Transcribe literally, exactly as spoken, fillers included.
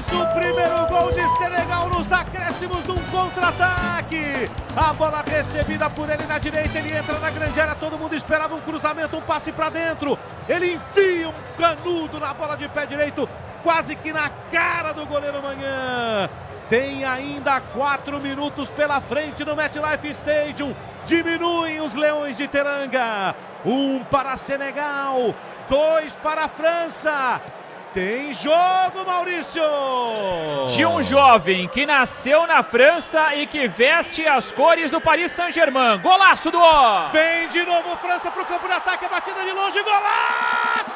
o primeiro gol de Senegal nos acréscimos de um contra-ataque. A bola recebida por ele na direita, ele entra na grande área, todo mundo esperava um cruzamento, um passe para dentro. Ele enfia um canudo na bola de pé direito, quase que na cara do goleiro Manhã. Tem ainda quatro minutos pela frente no MetLife Stadium. Diminuem os Leões de Teranga. Um para Senegal, dois para a França. Tem jogo, Maurício! De um jovem que nasceu na França e que veste as cores do Paris Saint-Germain. Golaço do O! Vem de novo França para o campo de ataque, a batida de longe, golaço!